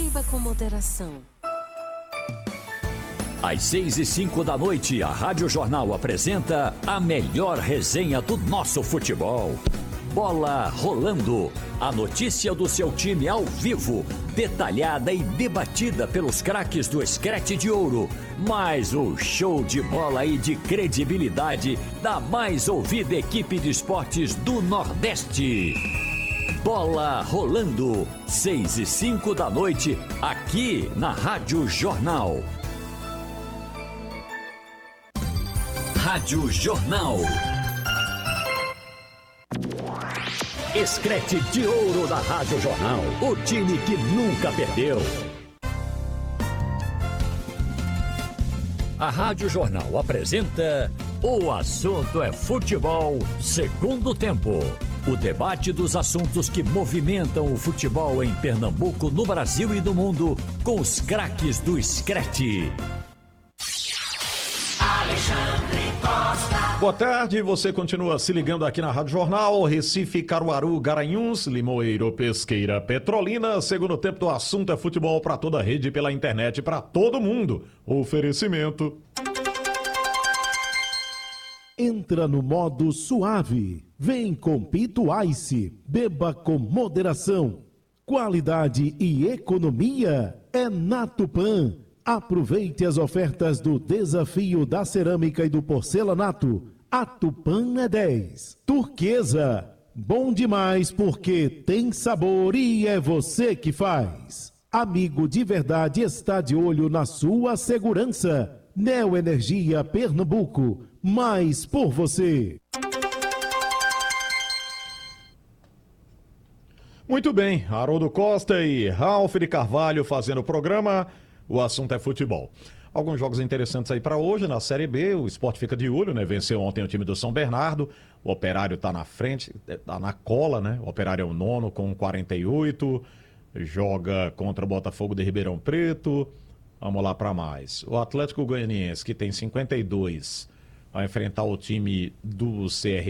Beba com moderação. Às 6h05 da noite, a Rádio Jornal apresenta a melhor resenha do nosso futebol. Bola Rolando. A notícia do seu time ao vivo, detalhada e debatida pelos craques do Scratch de Ouro. Mais o show de bola e de credibilidade da mais ouvida equipe de esportes do Nordeste. Bola Rolando. 6h05 da noite, aqui na Rádio Jornal. Rádio Jornal. Scratch de Ouro da Rádio Jornal. O time que nunca perdeu. A Rádio Jornal apresenta O Assunto é Futebol, segundo tempo. O debate dos assuntos que movimentam o futebol em Pernambuco, no Brasil e no mundo, com os craques do Scratch. Boa tarde, você continua se ligando aqui na Rádio Jornal. Recife, Caruaru, Garanhuns, Limoeiro, Pesqueira, Petrolina. Segundo tempo do Assunto é Futebol para toda a rede, pela internet, para todo mundo. Oferecimento. Entra no modo suave. Vem com Pito Ice. Beba com moderação. Qualidade e economia é na Tupã. Aproveite as ofertas do Desafio da Cerâmica e do Porcelanato. A Tupã é 10. Turquesa. Bom demais porque tem sabor e é você que faz. Amigo de verdade está de olho na sua segurança. Neoenergia Pernambuco. Mais por você. Muito bem, Haroldo Costa e Ralf de Carvalho fazendo o programa. O assunto é futebol. Alguns jogos interessantes aí para hoje na Série B. O Sport fica de olho, né? Venceu ontem o time do São Bernardo. O Operário tá na frente, tá na cola, né? O Operário é o 9º com 48. Joga contra o Botafogo de Ribeirão Preto. Vamos lá para mais. O Atlético Goianiense, que tem 52, vai enfrentar o time do CRB.